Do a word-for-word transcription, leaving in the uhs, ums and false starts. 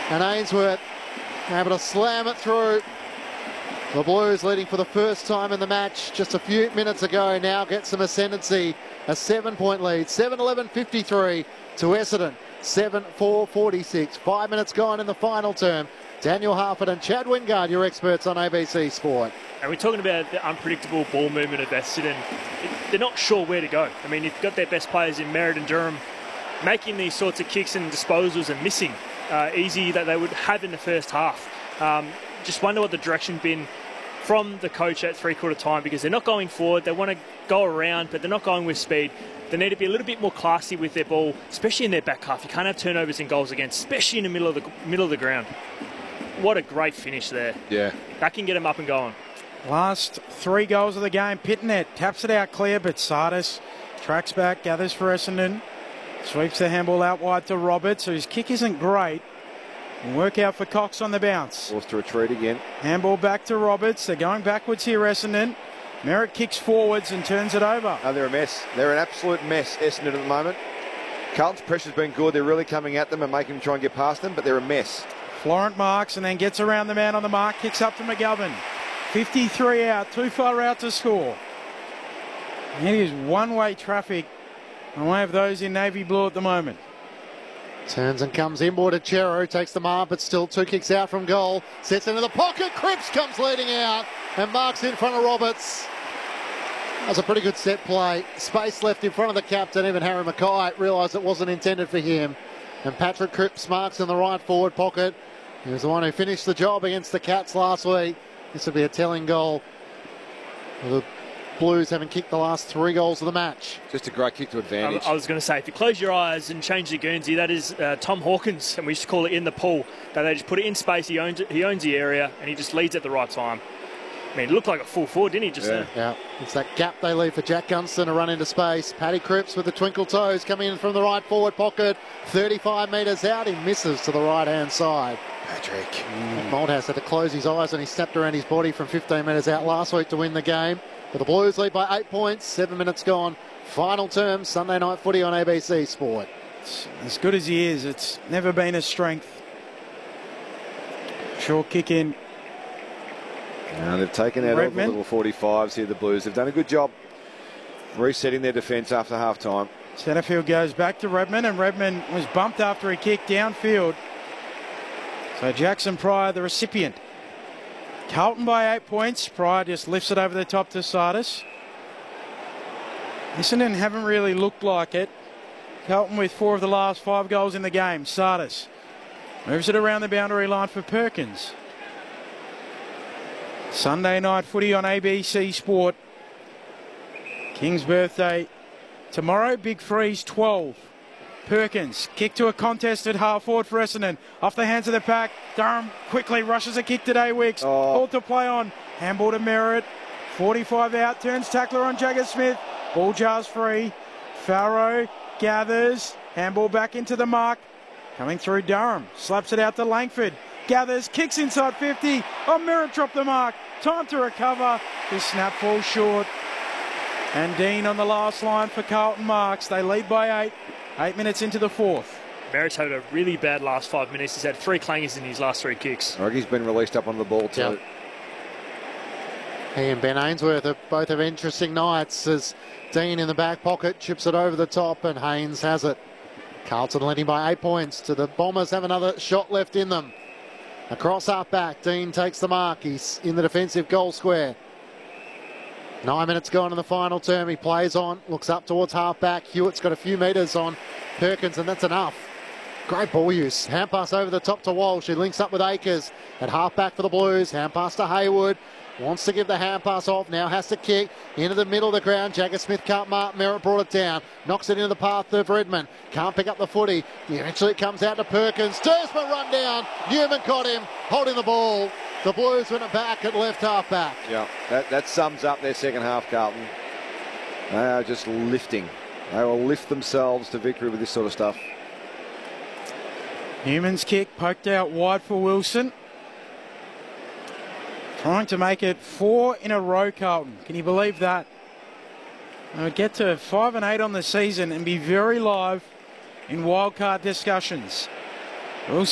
And Ainsworth able to slam it through. The Blues leading for the first time in the match just a few minutes ago now get some ascendancy. A seven-point lead, seven eleven fifty-three to Essendon, seven four forty-six. Five minutes gone in the final term. Daniel Harford and Chad Wingard, your experts on A B C Sport. And we're talking about the unpredictable ball movement of Essendon. They're not sure where to go. I mean, you've got their best players in Merritt and Durham making these sorts of kicks and disposals and missing uh, easy that they would have in the first half. Um, just wonder what the direction been from the coach at three-quarter time, because they're not going forward. They want to go around, but they're not going with speed. They need to be a little bit more classy with their ball, especially in their back half. You can't have turnovers and goals against, especially in the middle of the middle of the ground. What a great finish there. Yeah. That can get them up and going. Last three goals of the game. Pitnet taps it out clear, but Sardis tracks back, gathers for Essendon. Sweeps the handball out wide to Roberts, whose kick isn't great. And work out for Cox on the bounce. Forced to retreat again. Handball back to Roberts. They're going backwards here, Essendon. Merritt kicks forwards and turns it over. Oh, they're a mess. They're an absolute mess, Essendon, at the moment. Carlton's pressure's been good. They're really coming at them and making them try and get past them, but they're a mess. Florent marks and then gets around the man on the mark. Kicks up to McGovern. fifty-three out. Too far out to score. It is one-way traffic on one of those in navy blue at the moment. Turns and comes inboard to Chero, takes the mark, but still two kicks out from goal. Sets into the pocket, Cripps comes leading out and marks in front of Roberts. That's a pretty good set play. Space left in front of the captain, even Harry Mackay realised it wasn't intended for him. And Patrick Cripps marks in the right forward pocket. He was the one who finished the job against the Cats last week. This would be a telling goal. The Blues haven't kicked the last three goals of the match. Just a great kick to advantage. I, I was going to say, if you close your eyes and change the Guernsey, that is uh, Tom Hawkins, and we used to call it in the pool. That they just put it in space. He owns it, he owns the area, and he just leads at the right time. I mean, it looked like a full forward, didn't he? Just yeah. there. Yeah, it's that gap they leave for Jack Gunston to run into space. Paddy Cripps with the twinkle toes coming in from the right forward pocket. thirty-five metres out, he misses to the right-hand side. Patrick. Mm. Malthouse had to close his eyes and he snapped around his body from fifteen metres out last week to win the game. But the Blues lead by eight points, seven minutes gone. Final term, Sunday night footy on A B C Sport. As good as he is, it's never been a strength. Short kick in. Now they've taken out all the little forty-fives here, the Blues. They've done a good job resetting their defence after half-time. Centrefield goes back to Redman, and Redman was bumped after he kicked downfield. So Jackson Pryor, the recipient. Carlton by eight points. Pryor just lifts it over the top to Sardis. Essendon haven't really looked like it. Carlton with four of the last five goals in the game. Sardis moves it around the boundary line for Perkins. Sunday night footy on A B C Sport. King's birthday tomorrow. Big Freeze twelve. Perkins, kick to a contested half forward for Essendon. Off the hands of the pack. Durham quickly rushes a kick to Daywicks. Oh. Ball to play on. Handball to Merritt. forty-five out. Turns tackler on Jagger Smith. Ball jars free. Farrow gathers. Handball back into the mark. Coming through Durham. Slaps it out to Langford. Gathers. Kicks inside fifty. Oh, Merritt dropped the mark. Time to recover. His snap falls short. And Dean on the last line for Carlton marks. They lead by eight. Eight minutes into the fourth. Merritt's had a really bad last five minutes. He's had three clangers in his last three kicks. I reckon he's been released up on the ball too. Yep. He and Ben Ainsworth are both have interesting nights as Dean in the back pocket chips it over the top and Haynes has it. Carlton leading by eight points to the Bombers have another shot left in them. Across half back, Dean takes the mark. He's in the defensive goal square. Nine minutes gone in the final term. He plays on, looks up towards half back. Hewitt's got a few metres on Perkins, and that's enough. Great ball use. Hand pass over the top to Walsh. He links up with Akers at half back for the Blues. Hand pass to Hayward. Wants to give the hand pass off. Now has to kick into the middle of the ground. Jagger Smith can't mark. Merritt brought it down. Knocks it into the path of Redmond. Can't pick up the footy. Eventually it comes out to Perkins. Dursman run down. Newman caught him. Holding the ball. The Blues win it back at left half back. Yeah, that, that sums up their second half, Carlton. They are just lifting. They will lift themselves to victory with this sort of stuff. Newman's kick poked out wide for Wilson. Trying to make it four in a row, Carlton. Can you believe that? They would get to five and eight on the season and be very live in wildcard discussions. Wilson